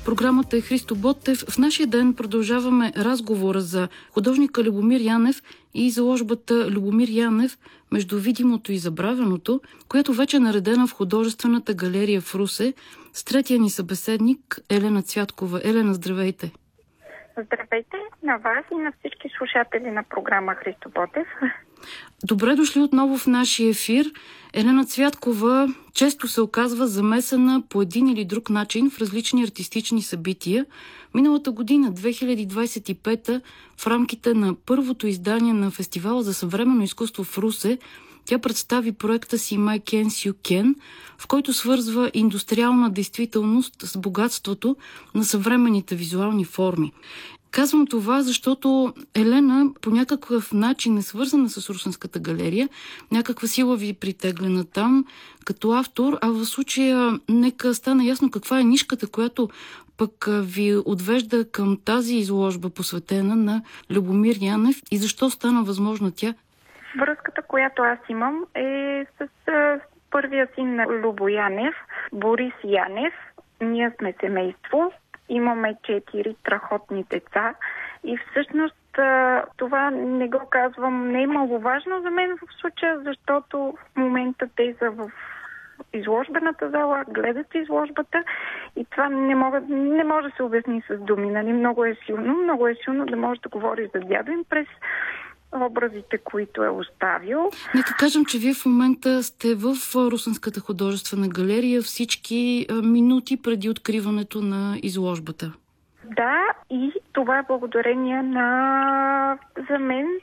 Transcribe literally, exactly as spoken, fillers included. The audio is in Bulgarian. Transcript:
Програмата е Христо Ботев. В нашия ден продължаваме разговора за художника Любомир Янев и изложбата Любомир Янев между видимото и забравеното, която вече е наредена в художествената галерия в Русе с третия ни събеседник Елена Цвяткова. Елена, здравейте! Здравейте на вас и на всички слушатели на програма Христо Ботев. Добре дошли отново в нашия ефир. Елена Цвяткова често се оказва замесена по един или друг начин в различни артистични събития. Миналата година, две хиляди двадесет и пета, в рамките на първото издание на Фестивала за съвременно изкуство в Русе, тя представи проекта си My Can You Can, в който свързва индустриална действителност с богатството на съвременните визуални форми. Казвам това, защото Елена по някакъв начин е свързана с Русенската галерия, някаква сила ви притеглена там като автор, а в случая нека стане ясно каква е нишката, която пък ви отвежда към тази изложба, посветена на Любомир Янев, и защо стана възможна тя? Връзката, която аз имам, е с, с първия син на Любо Янев, Борис Янев. Ние сме семейство. Имаме четири страхотни деца и всъщност това не го казвам, не е маловажно за мен в случая, защото в момента те са в изложбената зала, гледат изложбата и това не, мога, не може да се обясни с думи. Нали? Много е силно, много е силно да може да говори за дядо им през образите, които е оставил. Нека кажем, че вие в момента сте в Русенската художествена галерия всички минути преди откриването на изложбата. Да, и това е благодарение на, за мен,